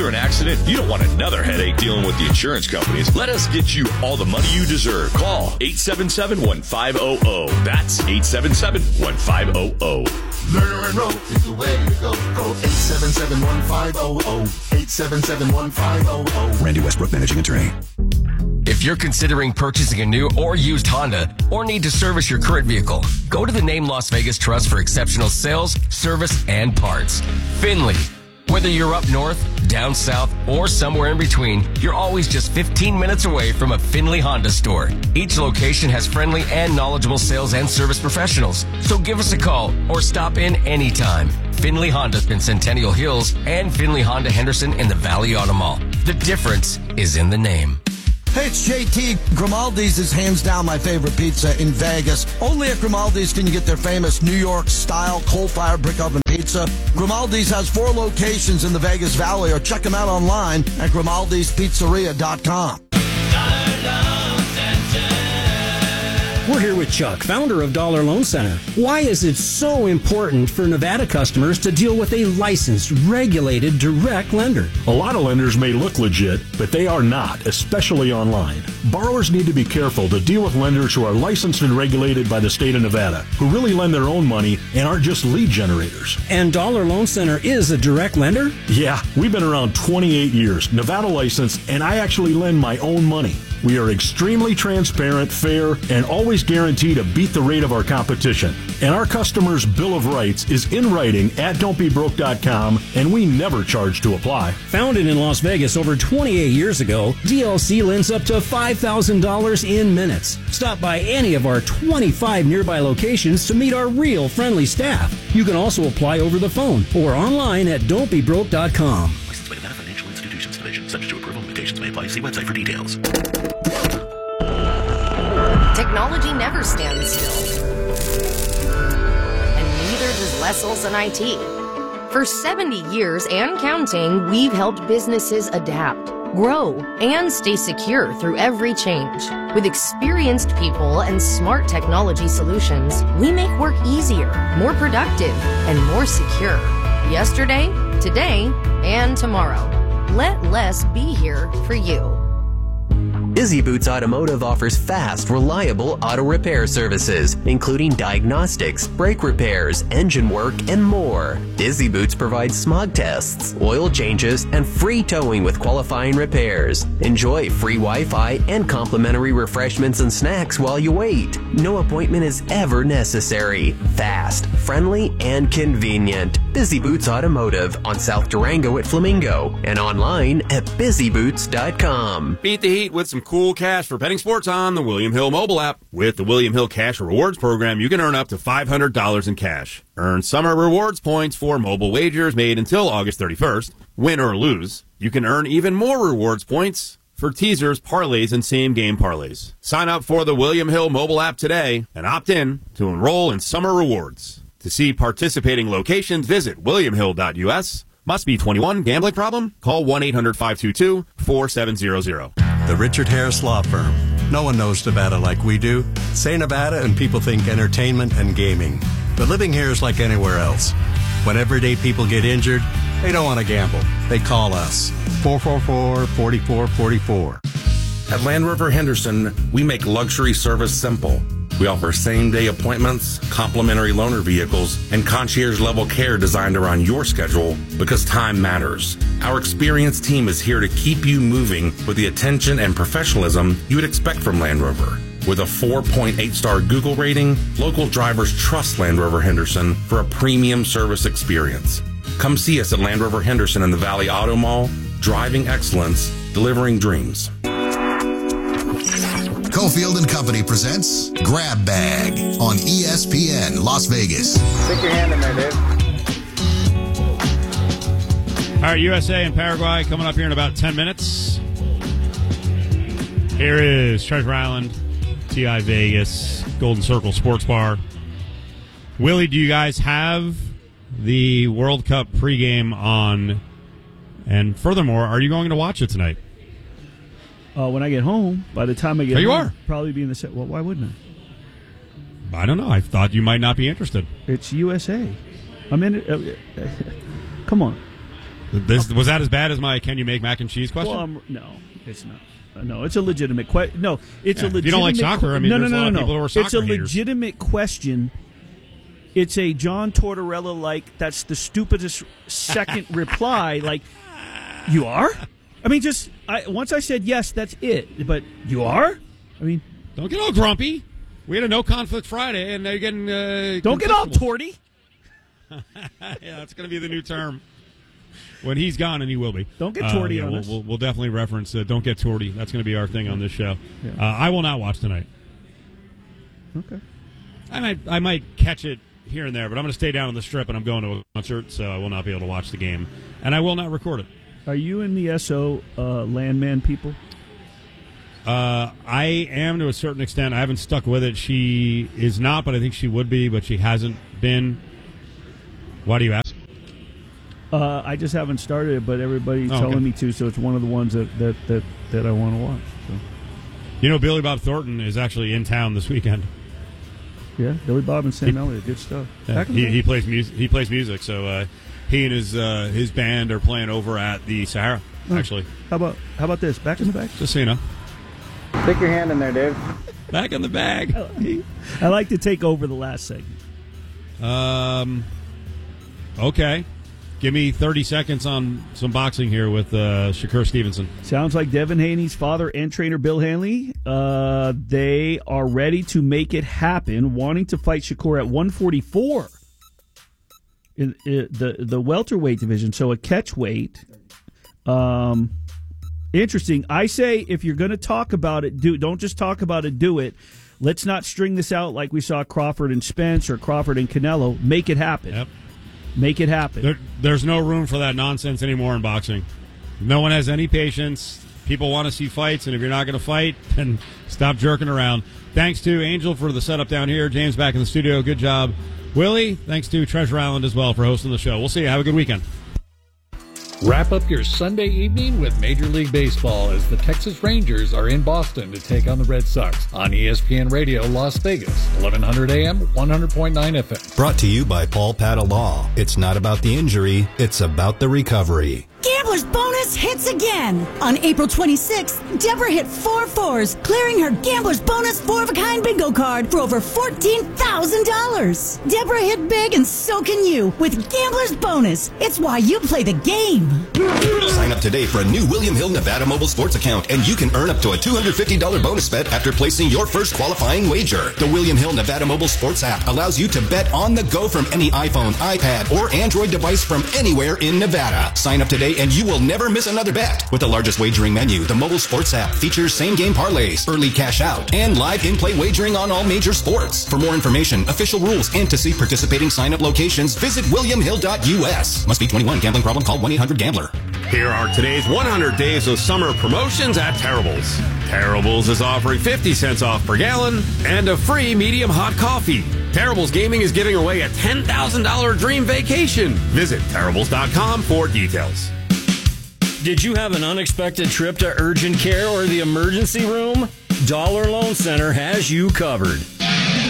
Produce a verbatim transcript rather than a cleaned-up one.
After an accident, you don't want another headache dealing with the insurance companies. Let us get you all the money you deserve. Call eight seven seven, one five zero zero. That's eight seven seven, one five zero zero. Lerner and Rowe is the way to go. Call eight seven seven, one five zero zero. eight seven seven, one five zero zero. Randy Westbrook, managing attorney. If you're considering purchasing a new or used Honda or need to service your current vehicle, go to the Name Las Vegas Trust for exceptional sales, service, and parts. Finley. Whether you're up north, down south, or somewhere in between, you're always just fifteen minutes away from a Finley Honda store. Each location has friendly and knowledgeable sales and service professionals. So give us a call or stop in anytime. Finley Honda's in Centennial Hills and Finley Honda Henderson in the Valley Auto Mall. The difference is in the name. Hey, it's J T. Grimaldi's is hands down my favorite pizza in Vegas. Only at Grimaldi's can you get their famous New York-style coal-fired brick oven pizza. Grimaldi's has four locations in the Vegas Valley, or check them out online at grimaldi's pizzeria dot com. We're here with Chuck, founder of Dollar Loan Center. Why is it so important for Nevada customers to deal with a licensed, regulated, direct lender? A lot of lenders may look legit, but they are not, especially online. Borrowers need to be careful to deal with lenders who are licensed and regulated by the state of Nevada, who really lend their own money and aren't just lead generators. And Dollar Loan Center is a direct lender? Yeah, we've been around twenty-eight years, Nevada licensed, and I actually lend my own money. We are extremely transparent, fair, and always guarantee to beat the rate of our competition. And our customers' Bill of Rights is in writing at don't be broke dot com, and we never charge to apply. Founded in Las Vegas over twenty-eight years ago, D L C lends up to five thousand dollars in minutes. Stop by any of our twenty-five nearby locations to meet our real friendly staff. You can also apply over the phone or online at don't be broke dot com. Licensed by Nevada Financial Institutions Division. Subject to approval. Limitations may apply. See website for details. Technology never stands still. And neither does Wessels and I T. For seventy years and counting, we've helped businesses adapt, grow, and stay secure through every change. With experienced people and smart technology solutions, we make work easier, more productive, and more secure. Yesterday, today, and tomorrow. Let less be here for you. Busy Boots Automotive offers fast, reliable auto repair services, including diagnostics, brake repairs, engine work, and more. Busy Boots provides smog tests, oil changes, and free towing with qualifying repairs. Enjoy free Wi-Fi and complimentary refreshments and snacks while you wait. No appointment is ever necessary. Fast, friendly, and convenient. Busy Boots Automotive on South Durango at Flamingo and online at busy boots dot com. Beat the heat with some cool cash for betting sports on the William Hill mobile app. With the William Hill Cash Rewards program, you can earn up to five hundred dollars in cash. Earn summer rewards points for mobile wagers made until August thirty-first. Win or lose, you can earn even more rewards points for teasers, parlays, and same-game parlays. Sign up for the William Hill mobile app today and opt in to enroll in summer rewards. To see participating locations, visit william hill dot u s. Must be twenty-one. Gambling problem? Call one eight hundred, five two two, four seven zero zero. The Richard Harris Law Firm. No one knows Nevada like we do. Say Nevada and people think entertainment and gaming. But living here is like anywhere else. When everyday people get injured, they don't want to gamble. They call us. four four four, four four four four. At Land Rover Henderson, we make luxury service simple. We offer same-day appointments, complimentary loaner vehicles, and concierge-level care designed around your schedule because time matters. Our experienced team is here to keep you moving with the attention and professionalism you would expect from Land Rover. With a four point eight star Google rating, local drivers trust Land Rover Henderson for a premium service experience. Come see us at Land Rover Henderson in the Valley Auto Mall, driving excellence, delivering dreams. Cofield and Company presents Grab Bag on E S P N Las Vegas. Stick your hand in there, Dave. All right, U S A and Paraguay coming up here in about ten minutes. Here is Treasure Island, T I Vegas, Golden Circle Sports Bar. Willie, do you guys have the World Cup pregame on? And furthermore, are you going to watch it tonight? Uh, when I get home, by the time I get there home, you are. Probably be in the set. Well, why wouldn't I? I don't know. I thought you might not be interested. It's U S A. I mean, uh, uh, come on. This, was that as bad as my "Can you make mac and cheese" question? Well, um, no, it's not. Uh, no, it's a legitimate question. No, it's Yeah, a if legitimate. you don't like soccer, I mean, no, no, there's a no, lot of no, people no. who are soccer It's a haters. legitimate question. It's a John Tortorella like. That's the stupidest second reply. Like, you are? I mean, just I, once I said yes, that's it. But you are? I mean, don't get all grumpy. We had a no conflict Friday, and they're getting. Uh, don't get all torty. Yeah, that's going to be the new term. When he's gone, and he will be. Don't get Uh, torty yeah, on we'll, us. We'll, we'll definitely reference uh, "Don't Get Torty." That's going to be our thing on this show. Yeah. Uh, I will not watch tonight. Okay. I might, I might catch it here and there, but I'm going to stay down on the strip, and I'm going to a concert, so I will not be able to watch the game, and I will not record it. Are you in the S O uh, landman people? Uh, I am to a certain extent. I haven't stuck with it. She is not, but I think she would be, but she hasn't been. Why do you ask? Uh, I just haven't started it, but everybody's Oh, telling okay. me to, so it's one of the ones that, that, that, that I want to watch. So. You know, Billy Bob Thornton is actually in town this weekend. Yeah, Billy Bob and Sam Elliott, good stuff. Yeah, Back in he, the day. he plays music. He plays music. So uh, he and his uh, his band are playing over at the Sahara. Oh. Actually, How about how about this? Back in the bag. just so you know, Stick your hand in there, Dave. back in the bag. I like to take over the last segment. Um. Okay, give me thirty seconds on some boxing here with uh, Shakur Stevenson. Sounds like Devin Haney's father and trainer Bill Hanley. Uh, they are ready to make it happen, wanting to fight Shakur at one forty-four in, in the the welterweight division. So a catch weight. Um, interesting. I say if you're going to talk about it, do don't just talk about it. Do it. Let's not string this out like we saw Crawford and Spence or Crawford and Canelo. Make it happen. Yep. Make it happen. There, there's no room for that nonsense anymore in boxing. No one has any patience. People want to see fights, and if you're not going to fight, then stop jerking around. Thanks to Angel for the setup down here. James back in the studio. Good job. Willie, thanks to Treasure Island as well for hosting the show. We'll see you. Have a good weekend. Wrap up your Sunday evening with Major League Baseball as the Texas Rangers are in Boston to take on the Red Sox on E S P N Radio Las Vegas, eleven hundred A M, one hundred point nine F M. Brought to you by Paul Patta Law. It's not about the injury, it's about the recovery. Gambler's Bonus hits again. On April twenty-sixth, Deborah hit four fours, clearing her Gambler's Bonus four-of-a-kind bingo card for over fourteen thousand dollars. Deborah hit big, and so can you with Gambler's Bonus. It's why you play the game. Sign up today for a new William Hill Nevada mobile sports account, and you can earn up to a two hundred fifty dollars bonus bet after placing your first qualifying wager. The William Hill Nevada mobile sports app allows you to bet on the go from any iPhone, iPad, or Android device from anywhere in Nevada. Sign up today and you will never miss another bet. With the largest wagering menu, the mobile sports app features same-game parlays, early cash out, and live in-play wagering on all major sports. For more information, official rules, and to see participating sign-up locations, visit william hill dot U S. Must be twenty-one. Gambling problem? Call one eight hundred gambler. Here are today's one hundred days of summer promotions at Terrible's. Terrible's is offering fifty cents off per gallon and a free medium hot coffee. Terrible's Gaming is giving away a ten thousand dollars dream vacation. Visit terribles dot com for details. Did you have an unexpected trip to urgent care or the emergency room? Dollar Loan Center has you covered.